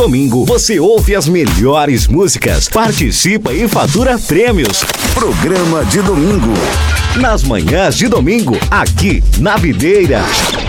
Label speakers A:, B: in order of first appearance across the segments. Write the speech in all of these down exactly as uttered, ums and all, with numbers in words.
A: Domingo, você ouve as melhores músicas, participa e fatura prêmios. Programa de domingo. Nas manhãs de domingo, aqui na Videira.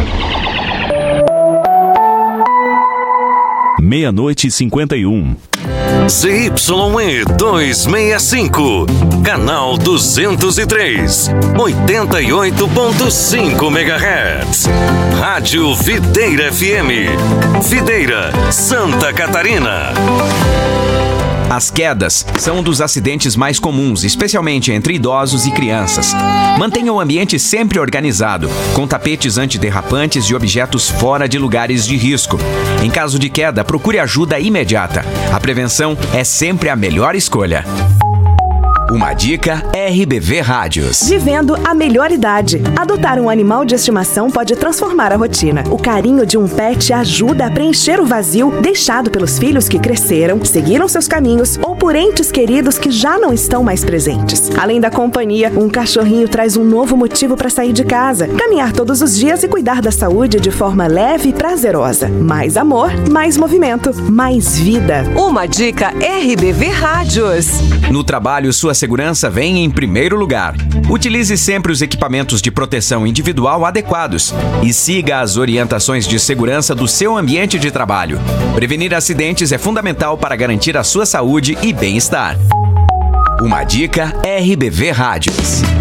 B: Meia-noite e cinquenta e um.
C: Z Y E duzentos e sessenta e cinco, canal duzentos e três, oitenta e oito ponto cinco megahertz. Rádio Videira F M, Videira, Santa Catarina.
D: As quedas são um dos acidentes mais comuns, especialmente entre idosos e crianças. Mantenha o ambiente sempre organizado, com tapetes antiderrapantes e objetos fora de lugares de risco. Em caso de queda, procure ajuda imediata. A prevenção é sempre a melhor escolha. Uma dica R B V Rádios.
E: Vivendo a melhor idade. Adotar um animal de estimação pode transformar a rotina. O carinho de um pet ajuda a preencher o vazio deixado pelos filhos que cresceram, seguiram seus caminhos ou por entes queridos que já não estão mais presentes. Além da companhia, um cachorrinho traz um novo motivo para sair de casa, caminhar todos os dias e cuidar da saúde de forma leve e prazerosa. Mais amor, mais movimento, mais vida.
F: Uma dica R B V Rádios.
D: No trabalho, sua segurança vem em primeiro lugar. Utilize sempre os equipamentos de proteção individual adequados e siga as orientações de segurança do seu ambiente de trabalho. Prevenir acidentes é fundamental para garantir a sua saúde e bem-estar. Uma dica R B V Rádios.